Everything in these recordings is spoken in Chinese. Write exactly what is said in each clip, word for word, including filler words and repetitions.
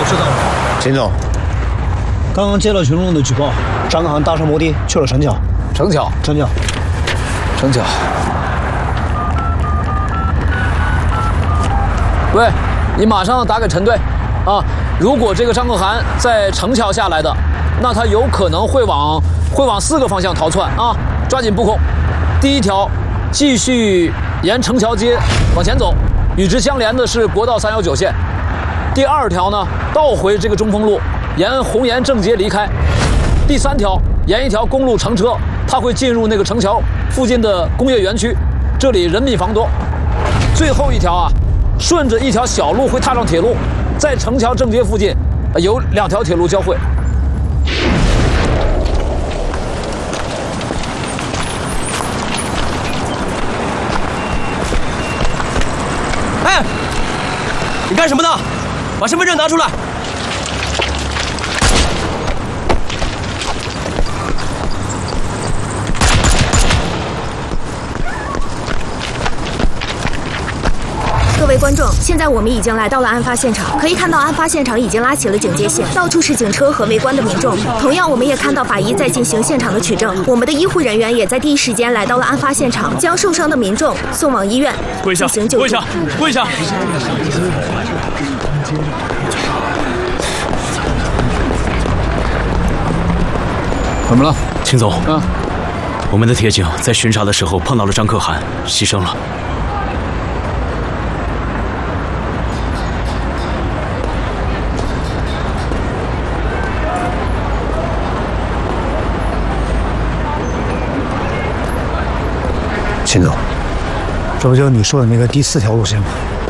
知道了。 秦总， 刚刚接到群众的举报，张可涵搭乘摩的去了城桥。 城桥， 城桥， 城桥。喂，你马上打给陈队，啊，如果这个张可涵在城桥下来的，那他有可能会往会往四个方向逃窜啊，抓紧布控。第一条，继续沿城桥街往前走，与之相连的是国道三幺九线。第二条呢，倒回这个中丰路，沿红岩正街离开。第三条，沿一条公路乘车，它会进入那个城桥附近的工业园区，这里人密房多。最后一条啊，顺着一条小路会踏上铁路，在城桥正街附近有两条铁路交汇。 哎，你干什么呢？把身份证拿出来！ 各位观众，现在我们已经来到了案发现场，可以看到案发现场已经拉起了警戒线，到处是警车和围观的民众。同样，我们也看到法医在进行现场的取证，我们的医护人员也在第一时间来到了案发现场，将受伤的民众送往医院跪下， 进行救助。 跪下，跪下！ 怎么了， 秦总？ 嗯， 我们的铁警在巡查的时候碰到了张可涵，牺牲了。 秦总，这不就是你说的那个第四条路线吗？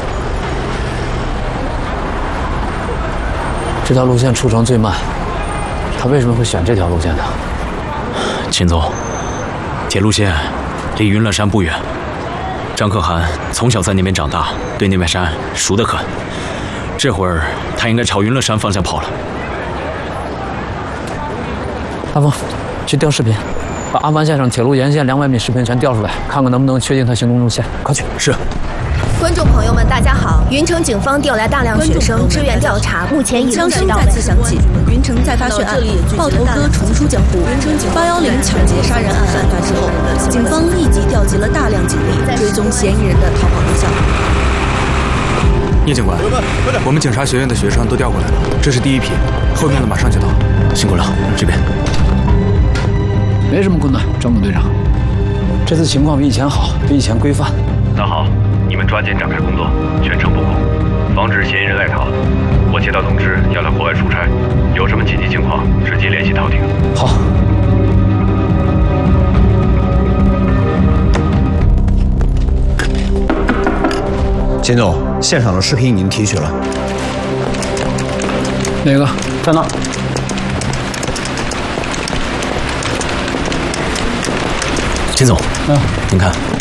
这条路线出城最慢，他为什么会选这条路线呢？ 秦总，铁路线离云乐山不远，张可涵从小在那边长大，对那片山熟得很。这会儿他应该朝云乐山方向跑了。 大风，去调视频。把案发现场铁路沿线两百米视频全调出来，看看能不能确定他行动路线。快去！ 是。 观众朋友们，大家好！云城警方调来大量学生支援调查，目前已枪声再次响起，云城再发血案，爆头哥重出江湖。八幺零抢劫杀人案案发之后，警方立即调集了大量警力，追踪嫌疑人的逃跑路线。 聂警官，我们警察学院的学生都调过来了，这是第一批，后面的马上就到。 辛苦了，这边。 没什么困难，张总队长，这次情况比以前好，比以前规范。 那好，你们抓紧展开工作，全程布控，防止嫌疑人赖逃。我接到通知要他国外出差，有什么紧急情况直接联系陶婷。 好。 秦总，现场的视频已经提取了。 哪个？ 在那儿。 秦总， 嗯， 您看。